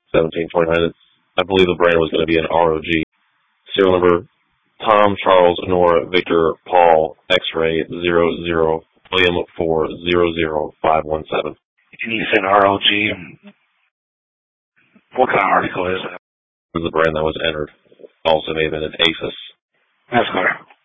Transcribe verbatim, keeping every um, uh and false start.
seventeen twenty-nine. I believe the brand was going to be an R O G. Serial number Tom, Charles, Nora, Victor, Paul, X-ray, zero, zero, William, four, zero, zero, five, one, seven. And you said R O G. What kind of article is that? This is the brand that was entered. Also may have been an ASUS. That's correct.